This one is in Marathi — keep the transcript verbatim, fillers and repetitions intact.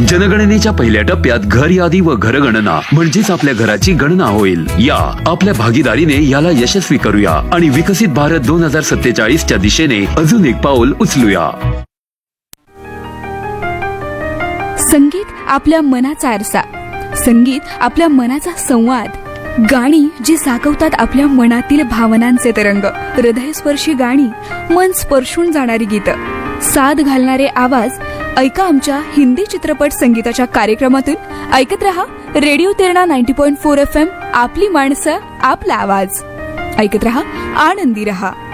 जनगणनेच्या पहिल्या टप्प्यात घर यादी व घरगणना म्हणजेच आपल्या घराची गणना होईल. या आपल्या भागीदारीने याला यशस्वी करूया आणि विकसित भारत दोन हजार सत्तेचाळीस च्या दिशेने अजून एक पाऊल उचलूया. संगीत आपल्या मनाचा आरसा, संगीत आपल्या मनाचा संवाद, गाणी जी साकवतात आपल्या मनातील भावनांचे तरंग, हृदयस्पर्शी गाणी, मन स्पर्शून जाणारी गीतं, साद घालणारे आवाज. ऐका आमच्या हिंदी चित्रपट संगीताच्या कार्यक्रमातून. ऐकत रहा radio Terna ninety point four F M. आपली माणसं, आपला आवाज. ऐकत रहा, आनंदी रहा.